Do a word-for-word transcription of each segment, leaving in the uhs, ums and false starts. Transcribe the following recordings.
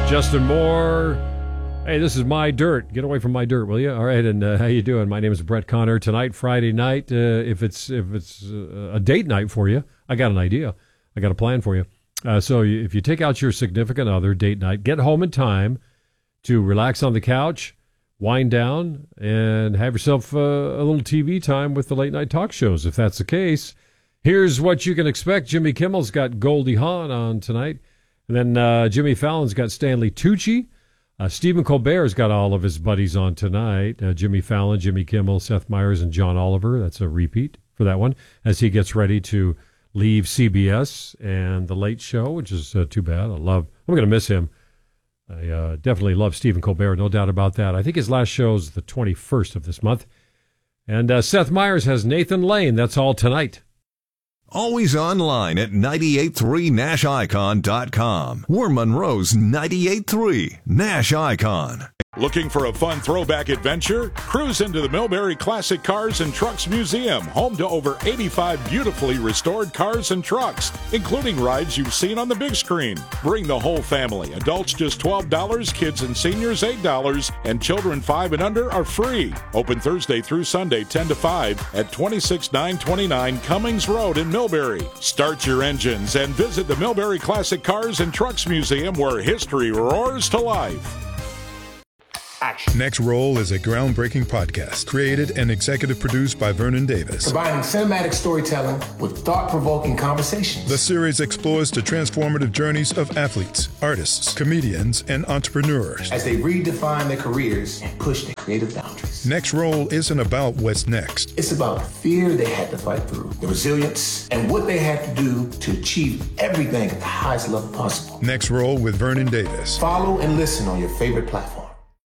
Justin Moore. Hey, this is My Dirt. Get away from my dirt, will you? All right, and uh, how you doing? My name is Brett Connor. Tonight, Friday night, uh, if it's if it's uh, a date night for you, I got an idea. I got a plan for you. Uh, so you, if you take out your significant other, date night, get home in time to relax on the couch, wind down, and have yourself uh, a little T V time with the late night talk shows. If that's the case, here's what you can expect. Jimmy Kimmel's got Goldie Hawn on tonight. And then uh, Jimmy Fallon's got Stanley Tucci. Uh, Stephen Colbert's got all of his buddies on tonight. Uh, Jimmy Fallon, Jimmy Kimmel, Seth Meyers, and John Oliver. That's a repeat for that one as he gets ready to leave C B S and The Late Show, which is uh, too bad. I love, I'm going to miss him. I uh, definitely love Stephen Colbert, no doubt about that. I think his last show's the twenty-first of this month. And uh, Seth Meyers has Nathan Lane. That's all tonight. Always online at nine eight three Nash Icon dot com. We're Monroe's nine eight three Nash Icon. Looking for a fun throwback adventure? Cruise into the Millbury Classic Cars and Trucks Museum, home to over eighty-five beautifully restored cars and trucks, including rides you've seen on the big screen. Bring the whole family. Adults just twelve dollars, kids and seniors eight dollars, and children five and under are free. Open Thursday through Sunday ten to five at twenty-six nine twenty-nine Cummings Road in Millbury. Start your engines and visit the Millbury Classic Cars and Trucks Museum, where history roars to life. Action. Next Roll is a groundbreaking podcast created and executive produced by Vernon Davis. Combining cinematic storytelling with thought-provoking conversations. The series explores the transformative journeys of athletes, artists, comedians, and entrepreneurs as they redefine their careers and push their creative boundaries. Next Roll isn't about what's next. It's about the fear they had to fight through, the resilience, and what they had to do to achieve everything at the highest level possible. Next Roll with Vernon Davis. Follow and listen on your favorite platform.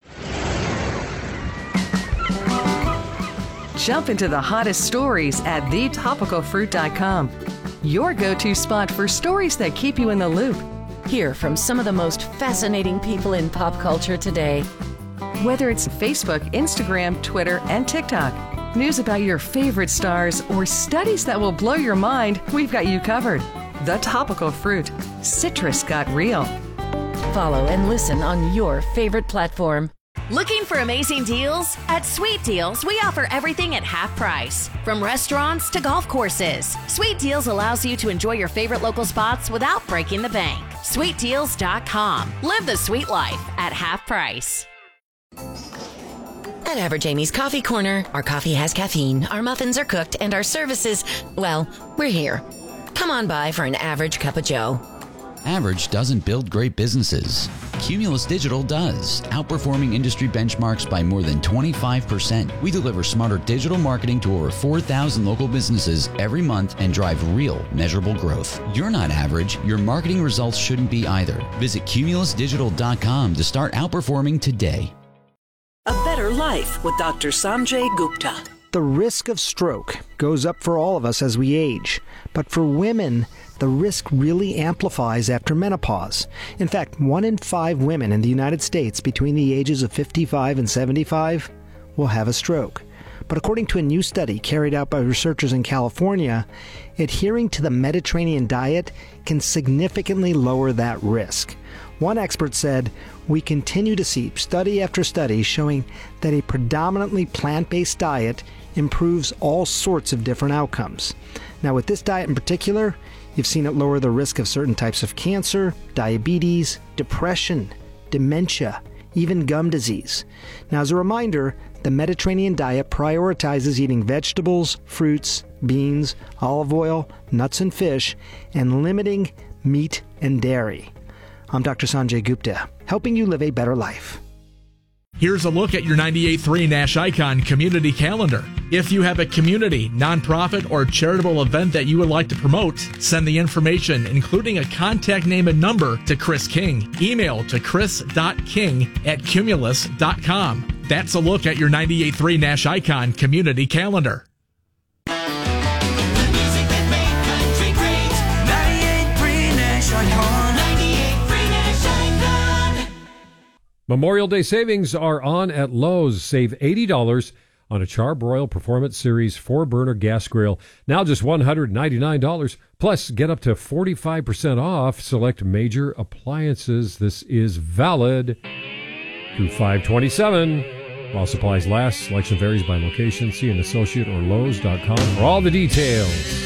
Jump into the hottest stories at the topical fruit dot com. Your go-to spot for stories that keep you in the loop. Hear from some of the most fascinating people in pop culture today. Whether it's Facebook, Instagram, Twitter, and TikTok, news about your favorite stars, or studies that will blow your mind, we've got you covered. The Topical Fruit. Citrus got real. Follow and listen on your favorite platform. Looking for amazing deals? At Sweet Deals, we offer everything at half price. From restaurants to golf courses, Sweet Deals allows you to enjoy your favorite local spots without breaking the bank. sweet deals dot com. Live the sweet life at half price. At Average Amy's Coffee Corner, our coffee has caffeine, our muffins are cooked, and our services, well, we're here. Come on by for an average cup of joe. Average doesn't build great businesses. Cumulus Digital does, outperforming industry benchmarks by more than twenty-five percent. We deliver smarter digital marketing to over four thousand local businesses every month and drive real, measurable growth. You're not average. Your marketing results shouldn't be either. Visit cumulus digital dot com to start outperforming today. A better life with Doctor Sanjay Gupta. The risk of stroke goes up for all of us as we age, but for women, the risk really amplifies after menopause. In fact, one in five women in the United States between the ages of fifty-five and seventy-five will have a stroke. But according to a new study carried out by researchers in California, adhering to the Mediterranean diet can significantly lower that risk. One expert said, "We continue to see study after study showing that a predominantly plant-based diet improves all sorts of different outcomes." Now, with this diet in particular, you've seen it lower the risk of certain types of cancer, diabetes, depression, dementia, even gum disease. Now, as a reminder, the Mediterranean diet prioritizes eating vegetables, fruits, beans, olive oil, nuts and fish, and limiting meat and dairy. I'm Doctor Sanjay Gupta, helping you live a better life. Here's a look at your ninety-eight point three Nash Icon community calendar. If you have a community, nonprofit, or charitable event that you would like to promote, send the information, including a contact name and number, to Chris King. Email to chris dot king at cumulus dot com. That's a look at your ninety-eight point three Nash Icon community calendar. Memorial Day savings are on at Lowe's. Save eighty dollars on a Char-Broil Performance Series four-burner gas grill. Now just one hundred ninety-nine dollars. Plus, get up to forty-five percent off select major appliances. This is valid through five twenty-seven. While supplies last, selection varies by location. See an associate or Lowe's dot com for all the details.